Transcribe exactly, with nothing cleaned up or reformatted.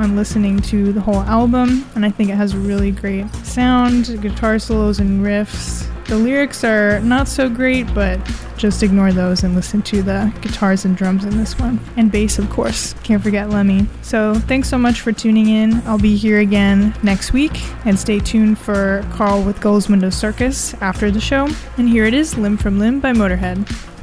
on listening to the whole album, and I think it has a really great sound, guitar solos and riffs. The lyrics are not so great, but just ignore those and listen to the guitars and drums in this one. And bass, of course. Can't forget Lemmy. So thanks so much for tuning in. I'll be here again next week, and stay tuned for Carl with Gulls Window Circus after the show. And here it is, Limb from Limb by Motorhead.